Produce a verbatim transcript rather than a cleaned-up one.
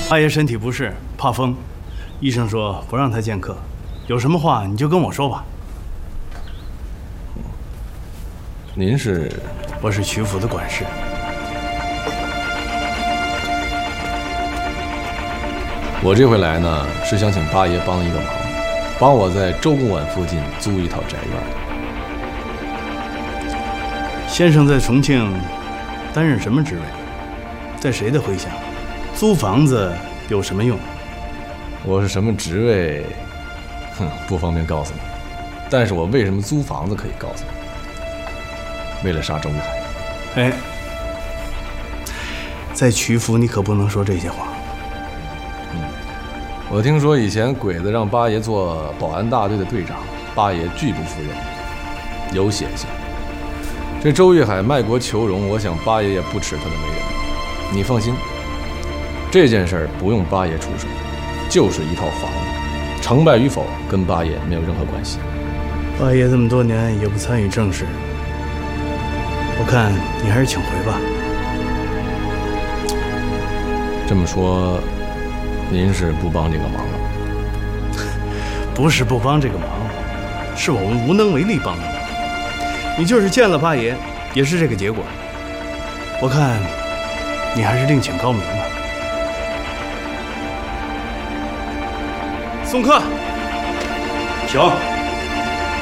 八爷身体不适，怕风，医生说不让他见客。有什么话你就跟我说吧。 您是？ 我是曲府的管事。 我这回来呢，是想请八爷帮一个忙，帮我在周公馆附近租一套宅院。 先生在重庆担任什么职位？在谁的麾下？租房子有什么用？ 我是什么职位？哼，不方便告诉你。但是我为什么租房子可以告诉你。为了杀周玉海。 哎，在曲府你可不能说这些话。 嗯，我听说以前鬼子让八爷做保安大队的队长，八爷拒不服任，有写性。这周玉海卖国求荣，我想八爷也不齿他的为人。你放心，这件事儿不用八爷出手，就是一套房子，成败与否跟八爷没有任何关系。 八爷这么多年也不参与政事，我看你还是请回吧。 这么说，您是不帮这个忙了？ 不是不帮这个忙，是我们无能为力帮的忙。你就是见了八爷，也是这个结果。我看你还是另请高明吧。送客， 请。